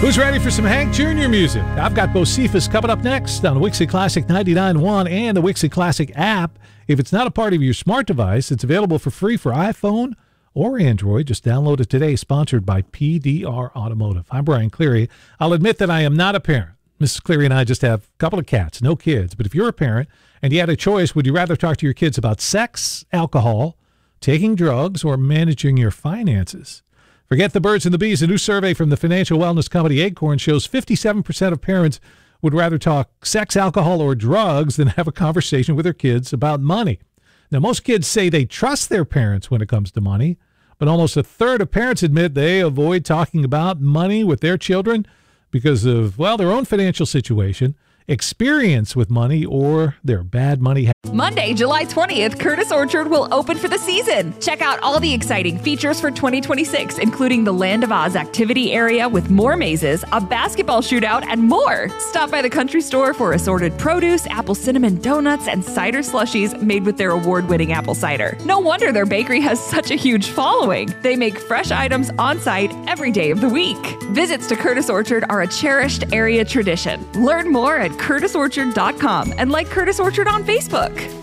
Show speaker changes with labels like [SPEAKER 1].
[SPEAKER 1] Who's ready for some Hank Jr. music? I've got Bocephus coming up next on the Wixie Classic 99.1 and the Wixie Classic app. If it's not a part of your smart device, it's available for free for iPhone or Android. Just download it today, sponsored by PDR Automotive. I'm Brian Cleary. I'll admit that I am not a parent. Mrs. Cleary and I just have a couple of cats, no kids. But if you're a parent and you had a choice, would you rather talk to your kids about sex, alcohol, taking drugs, or managing your finances? Forget the birds and the bees. A new survey from the financial wellness company Acorn shows 57% of parents would rather talk sex, alcohol, or drugs than have a conversation with their kids about money. Now, most kids say they trust their parents when it comes to money, but almost a third of parents admit they avoid talking about money with their children because of, well, their own financial situation, experience with money, or their bad money habits.
[SPEAKER 2] Monday, July 20th, Curtis Orchard will open for the season. Check out all the exciting features for 2026, including the Land of Oz activity area with more mazes, a basketball shootout, and more. Stop by the country store for assorted produce, apple cinnamon donuts, and cider slushies made with their award-winning apple cider. No wonder their bakery has such a huge following. They make fresh items on site every day of the week. Visits to Curtis Orchard are a cherished area tradition. Learn more at curtisorchard.com and like Curtis Orchard on Facebook.